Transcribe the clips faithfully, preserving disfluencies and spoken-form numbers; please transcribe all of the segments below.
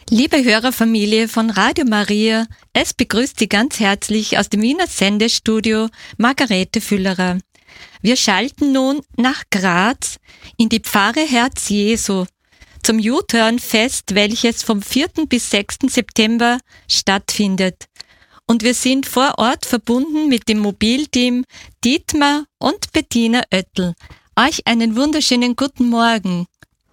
Liebe Hörerfamilie von Radio Maria, es begrüßt Sie ganz herzlich aus dem Wiener Sendestudio Margarete Füllerer. Wir schalten nun nach Graz in die Pfarre Herz Jesu zum U-Turn-Fest, welches vom vierten bis sechsten September stattfindet. Und wir sind vor Ort verbunden mit dem Mobilteam Dietmar und Bettina Oettel. Euch einen wunderschönen guten Morgen.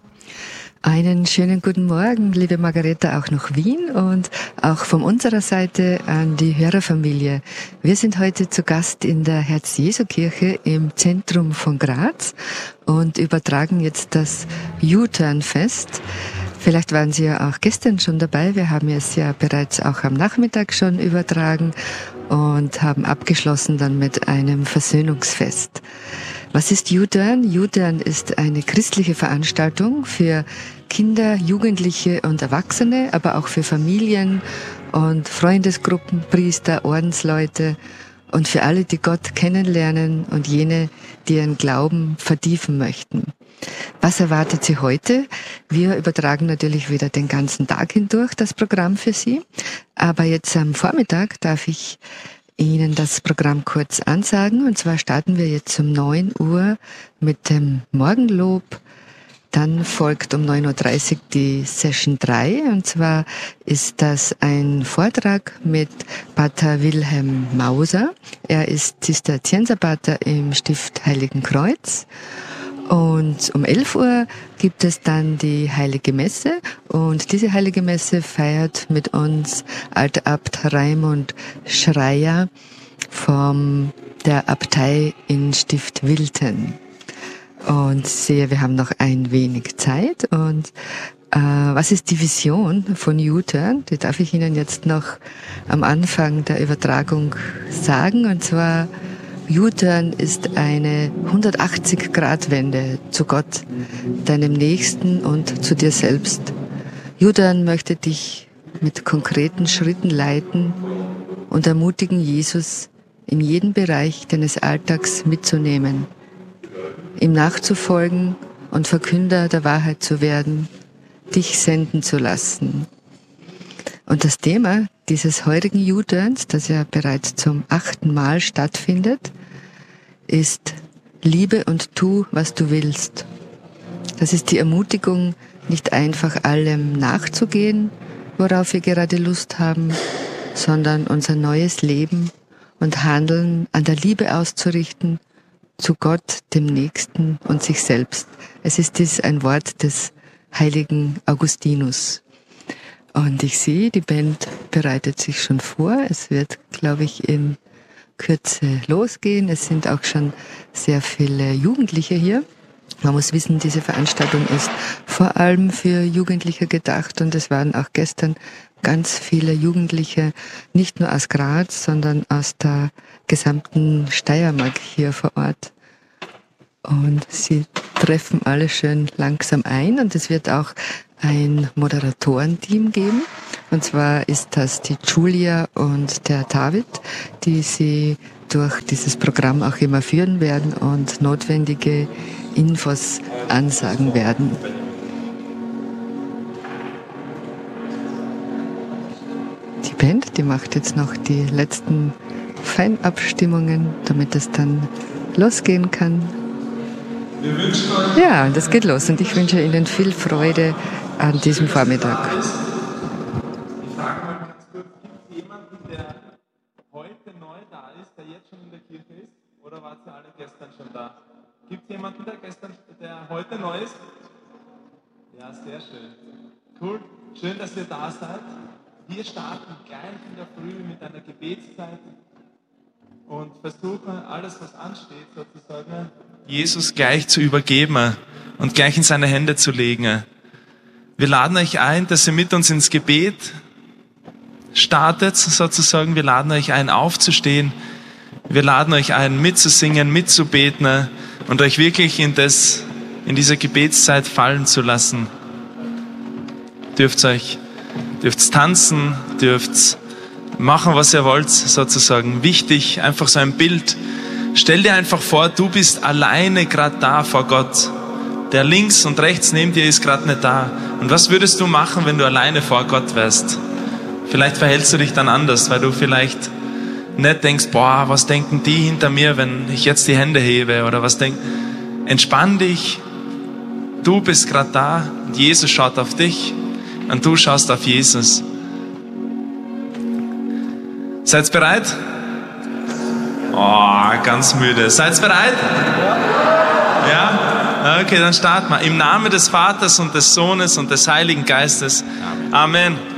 Einen schönen guten Morgen, liebe Margarete, auch nach Wien und auch von unserer Seite an die Hörerfamilie. Wir sind heute zu Gast in der Herz-Jesu-Kirche im Zentrum von Graz und übertragen jetzt das U-Turn-Fest. Vielleicht waren Sie ja auch gestern schon dabei. Wir haben es ja bereits auch am Nachmittag schon übertragen und haben abgeschlossen dann mit einem Versöhnungsfest. Was ist U-Turn? U-Turn ist eine christliche Veranstaltung für Kinder, Jugendliche und Erwachsene, aber auch für Familien und Freundesgruppen, Priester, Ordensleute und für alle, die Gott kennenlernen und jene, die ihren Glauben vertiefen möchten. Was erwartet Sie heute? Wir übertragen natürlich wieder den ganzen Tag hindurch das Programm für Sie, aber jetzt am Vormittag darf ich Ihnen das Programm kurz ansagen. Und zwar starten wir jetzt um neun Uhr mit dem Morgenlob. Dann folgt um neun Uhr dreißig die Session drei. Und zwar ist das ein Vortrag mit Pater Wilhelm Mauser. Er ist Zisterzienserpater im Stift Heiligen Kreuz. Und um elf Uhr gibt es dann die Heilige Messe und diese Heilige Messe feiert mit uns Alter Abt Raimund Schreier von der Abtei in Stift Wilten. Und sehe, wir haben noch ein wenig Zeit. Und äh, was ist die Vision von U-Turn? Die darf ich Ihnen jetzt noch am Anfang der Übertragung sagen. Und zwar U-Turn ist eine hundertachtzig Grad Wende zu Gott, deinem Nächsten und zu dir selbst. U-Turn möchte dich mit konkreten Schritten leiten und ermutigen, Jesus in jeden Bereich deines Alltags mitzunehmen, ihm nachzufolgen und Verkünder der Wahrheit zu werden, dich senden zu lassen. Und das Thema dieses heutigen U-Turns, das ja bereits zum achten Mal stattfindet, ist Liebe und tu, was du willst. Das ist die Ermutigung, nicht einfach allem nachzugehen, worauf wir gerade Lust haben, sondern unser neues Leben und Handeln an der Liebe auszurichten, zu Gott, dem Nächsten und sich selbst. Es ist dies ein Wort des heiligen Augustinus. Und ich sehe, die Band bereitet sich schon vor. Es wird, glaube ich, in Kürze losgehen. Es sind auch schon sehr viele Jugendliche hier. Man muss wissen, diese Veranstaltung ist vor allem für Jugendliche gedacht und es waren auch gestern ganz viele Jugendliche, nicht nur aus Graz, sondern aus der gesamten Steiermark hier vor Ort. Und sie treffen alle schön langsam ein und es wird auch ein Moderatorenteam geben. Und zwar ist das die Julia und der David, die sie durch dieses Programm auch immer führen werden und notwendige Infos ansagen werden. Die Band, die macht jetzt noch die letzten Feinabstimmungen, damit es dann losgehen kann. Ja, und das geht los und ich wünsche Ihnen viel Freude an diesem Vormittag. Ich frage mal ganz kurz, gibt es jemanden, der heute neu da ist, der jetzt schon in der Kirche ist? Oder wart ihr alle gestern schon da? Gibt es jemanden, der, gestern, der heute neu ist? Ja, sehr schön. Cool, schön, dass ihr da seid. Wir starten gleich in der Früh mit einer Gebetszeit und versuchen, alles, was ansteht, sozusagen, Jesus gleich zu übergeben und gleich in seine Hände zu legen. Wir laden euch ein, dass ihr mit uns ins Gebet startet, sozusagen. Wir laden euch ein, aufzustehen. Wir laden euch ein, mitzusingen, mitzubeten und euch wirklich in, das, in diese Gebetszeit fallen zu lassen. Dürft euch, dürft tanzen, dürft machen, was ihr wollt, sozusagen. Wichtig, einfach so ein Bild. Stell dir einfach vor, du bist alleine gerade da vor Gott. der links und rechts neben dir ist, gerade nicht da. Und was würdest du machen, wenn du alleine vor Gott wärst? Vielleicht verhältst du dich dann anders, weil du vielleicht nicht denkst, boah, was denken die hinter mir, wenn ich jetzt die Hände hebe oder was denk. Entspann dich, du bist gerade da und Jesus schaut auf dich und du schaust auf Jesus. Seid bereit? Oh, ganz müde. Seid bereit? Ja? Okay, dann starten wir. Im Namen des Vaters und des Sohnes und des Heiligen Geistes. Amen.